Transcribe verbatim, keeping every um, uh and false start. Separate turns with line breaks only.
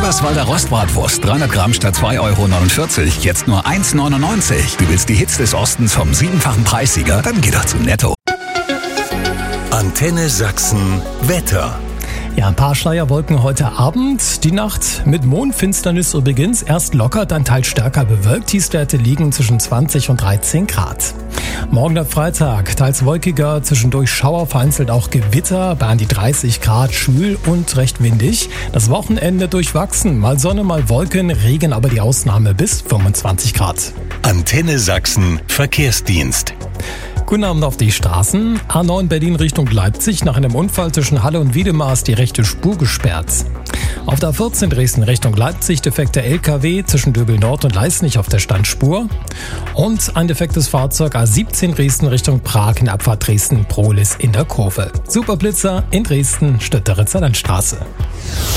Eberswalder Rostbratwurst, dreihundert Gramm statt zwei Euro neunundvierzig, jetzt nur eins Euro neunundneunzig. Du willst die Hits des Ostens vom siebenfachen Preissieger? Dann geh doch zu Netto.
Antenne Sachsen Wetter.
Ja, ein paar Schleierwolken heute Abend. Die Nacht mit Mondfinsternis übrigens. Erst locker, dann teils stärker bewölkt. Tiefstwerte liegen zwischen zwanzig und dreizehn Grad. Morgen der Freitag, teils wolkiger, zwischendurch Schauer, vereinzelt auch Gewitter, bei an die dreißig Grad, schwül und recht windig. Das Wochenende durchwachsen, mal Sonne, mal Wolken, Regen aber die Ausnahme bis fünfundzwanzig Grad.
Antenne Sachsen Verkehrsdienst.
Guten Abend auf die Straßen. A neun Berlin Richtung Leipzig. Nach einem Unfall zwischen Halle und Wiedemer ist die rechte Spur gesperrt. Auf der A vierzehn Dresden Richtung Leipzig defekter L K W zwischen Döbel Nord und Leißnich auf der Standspur. Und ein defektes Fahrzeug A siebzehn Dresden Richtung Prag in der Abfahrt Dresden-Prohlis in der Kurve. Superblitzer in Dresden, Stötteritzer Landstraße.